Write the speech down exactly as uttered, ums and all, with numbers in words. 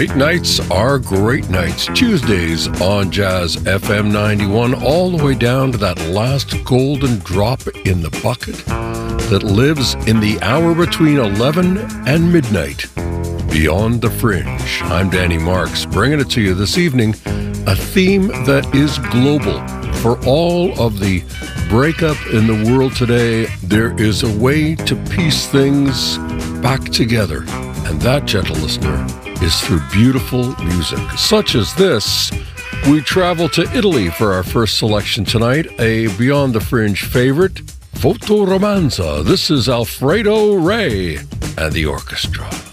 Late nights are great nights. Tuesdays on Jazz F M ninety-one, all the way down to that last golden drop in the bucket that lives in the hour between eleven and midnight. Beyond the Fringe. I'm Danny Marks, bringing it to you this evening, a theme that is global. For all of the breakup in the world today, there is a way to piece things back together. And that, gentle listener, is through beautiful music. Such as this, we travel to Italy for our first selection tonight, a Beyond the Fringe favorite, Fotoromanza. This is Alfredo Rey and the orchestra.